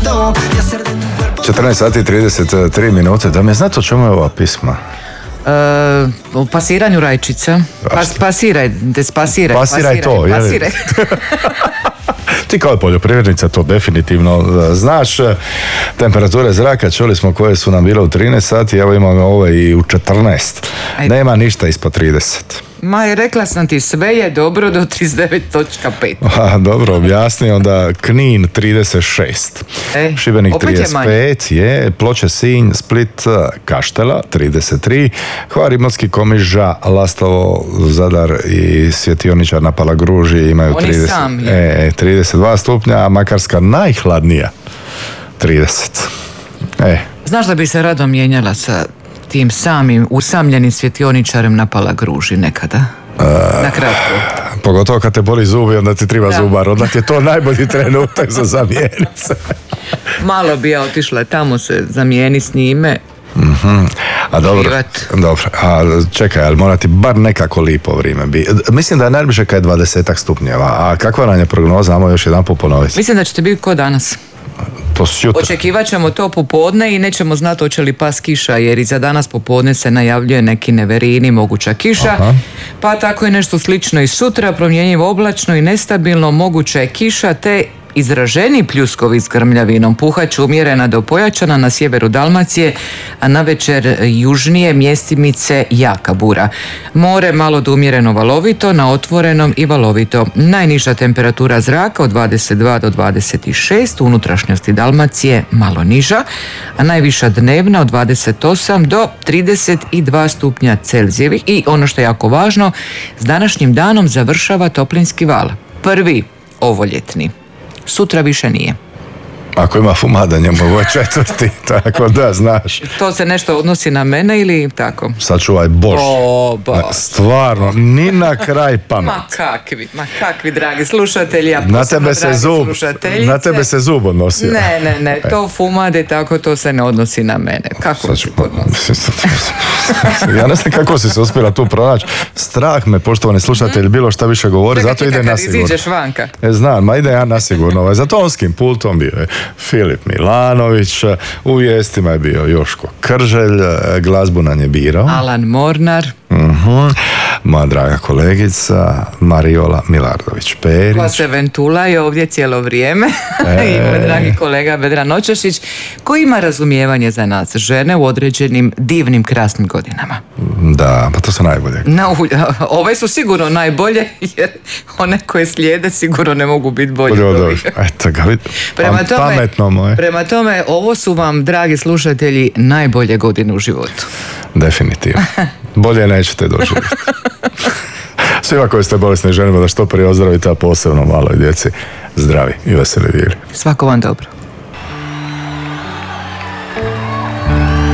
14 sati i 33 minute. Da mi je znate o čemu je ova pisma? O pasiranju rajčica. Pasiraj, despasiraj. Pasiraj to, je li? Ti kao poljoprivrednica to definitivno znaš. Temperature zraka, čuli smo koje su nam bile u 13 sati, evo imamo ove i u 14. Ajde. Nema ništa ispod 30. Ma, rekla sam ti, sve je dobro do 39.5. Dobro, objasni onda. Knin 36, Šibenik 35 je, Ploče, Sinj, Split, Kaštela 33, Hvar, Imotski, Komiža, Lastovo, Zadar i Svjetioničar na Palagruži imaju 32 stupnja, a Makarska najhladnija 30. Znaš da bi se rado mijenjala sa tim samim usamljenim Svjetioničarem na Palagruži nekada? Na kratko. Pogotovo kad te boli zubi, onda ti treba zubar, onda ti je to najbolji trenutak za zamijeniti se. Malo bi ja otišla tamo se zamijeni s njime. A dobro, a čekaj, ali mora ti bar nekako lipo vrijeme bi. Mislim da je najbliže kad je 20 stupnjeva, a kakva nam je prognoza, ajmo još jedan ponoviti. Mislim da ćete biti ko danas. Očekivat ćemo to popodne i nećemo znati hoće li pas kiša, jer i za danas popodne se najavljuje neki neverini, moguća kiša. Pa tako je nešto slično i sutra, promjenjivo oblačno i nestabilno, moguća je kiša te izraženi pljuskovi s grmljavinom. Puhać umjerena do pojačana na sjeveru Dalmacije, a navečer južnije mjestimice jaka bura. More malo do umjereno valovito, na otvorenom i valovito. Najniža temperatura zraka od 22 do 26, u unutrašnjosti Dalmacije malo niža, a najviša dnevna od 28 do 32 stupnja Celzijevih. I ono što je jako važno, s današnjim danom završava toplinski val. Prvi ovoljetni. Sutra više nije. Ako ima fumadanje, ovo je 4, tako da, znaš. To se nešto odnosi na mene ili tako? Sačuvaj Bož. Stvarno, ni na kraj pamet. Ma kakvi, dragi slušatelji, a posebno dragi slušateljice. Na tebe se zub odnosi. Ne, to fumade, tako to se ne odnosi na mene. Kako se odnosi? Ja ne znam kako si se uspjela tu pronaći. Strah me, poštovani slušatelji, bilo šta više govori, zato ide nasigurno. Iziđeš vanka. Znam, ma ide ja nasigurno. Za tonskim pultom bio je Filip Milanović, u vijestima je bio Joško Krželj, glazbu nam je birao Alan Mornar, moja draga kolegica Mariola Milardović-Perić, koja se ventula je ovdje cijelo vrijeme i moj dragi kolega Vedran Očešić, koji ima razumijevanje za nas žene u određenim divnim krasnim godinama. Da, pa to su najbolje. Ove su sigurno najbolje, jer one koje slijede sigurno ne mogu biti bolje. Eto ga vidi. Prema tome, ovo su vam, dragi slušatelji, najbolje godine u životu. Definitivno. Bolje nećete doživjeti. Svima koji ste bolesni želimo da što prije ozdravite, a posebno maloj djeci zdravi i veseli bili. Svako vam dobro.